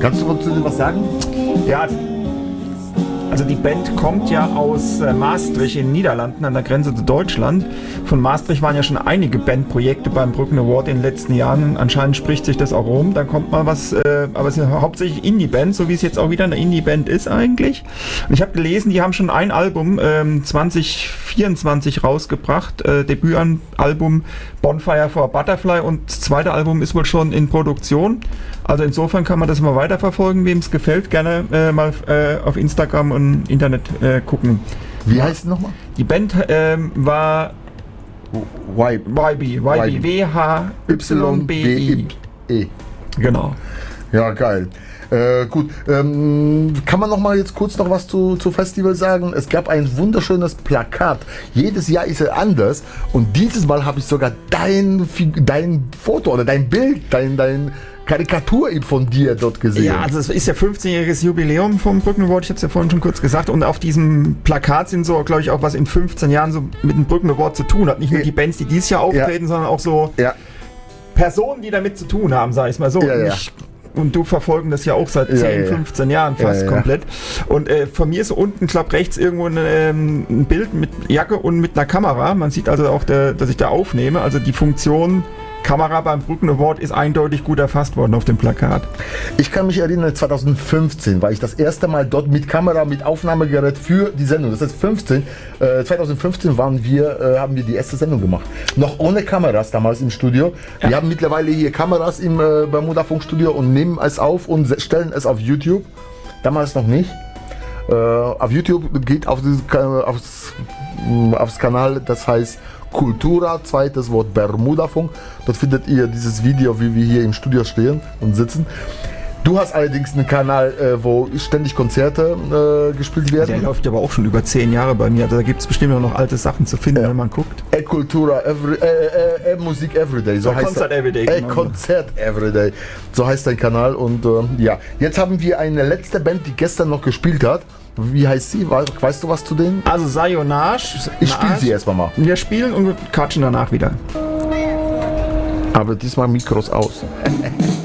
Kannst du zu dem was sagen? Ja, also die Band kommt ja aus Maastricht in den Niederlanden an der Grenze zu Deutschland. Von Maastricht waren ja schon einige Bandprojekte beim Brücken Award in den letzten Jahren. Anscheinend spricht sich das auch rum. Dann kommt mal was, aber es sind hauptsächlich Indie-Bands, so wie es jetzt auch wieder eine Indie-Band ist eigentlich. Und ich habe gelesen, die haben schon ein Album 2024 rausgebracht, Debütalbum Bonfire for Butterfly, und das zweite Album ist wohl schon in Produktion. Also insofern kann man das mal weiterverfolgen, wem es gefällt, gerne mal auf Instagram und Internet gucken. Wie heißt es nochmal? Die Band war YB, W-H-Y-B-I. Genau. Ja, geil. Gut, kann man noch mal jetzt kurz noch was zu Festival sagen? Es gab ein wunderschönes Plakat. Jedes Jahr ist er anders und dieses Mal habe ich sogar dein Foto oder dein Bild, dein Karikatur von dir dort gesehen. Ja, also es ist ja 15-jähriges Jubiläum vom Brücken Award, ich hatte es ja vorhin schon kurz gesagt, und auf diesem Plakat sind so, glaube ich, auch was in 15 Jahren so mit dem Brücken Award zu tun hat. Nicht nur die Bands, die dieses Jahr auftreten, sondern auch so Personen, die damit zu tun haben, sag ich mal so. Und du verfolgen das ja auch seit 10, 15 Jahren fast komplett. Und von mir ist unten, glaube rechts irgendwo ein Bild mit Jacke und mit einer Kamera. Man sieht also auch, dass ich da aufnehme. Also die Funktion Kamera beim Brücken Award ist eindeutig gut erfasst worden auf dem Plakat. Ich kann mich erinnern, 2015 war ich das erste Mal dort mit Kamera, mit Aufnahmegerät für die Sendung. Das heißt 2015 haben wir die erste Sendung gemacht. Noch ohne Kameras damals im Studio. Ja. Wir haben mittlerweile hier Kameras im Bermuda-Funkstudio und nehmen es auf und stellen es auf YouTube. Damals noch nicht. Auf YouTube geht aufs Kanal, das heißt Kultura, zweites Wort Bermuda-Funk. Dort findet ihr dieses Video, wie wir hier im Studio stehen und sitzen. Du hast allerdings einen Kanal, wo ständig Konzerte gespielt werden. Der läuft aber auch schon über 10 Jahre bei mir. Also da gibt es bestimmt noch alte Sachen zu finden, wenn man guckt. Kultura, Musik Everyday. So heißt Konzert Everyday. Konzert Everyday. So heißt dein Kanal. Und ja, jetzt haben wir eine letzte Band, die gestern noch gespielt hat. Wie heißt sie? Weißt du was zu denen? Also Sayonage. Ich spiele sie erstmal mal. Wir spielen und wir quatschen danach wieder. Aber diesmal Mikros aus.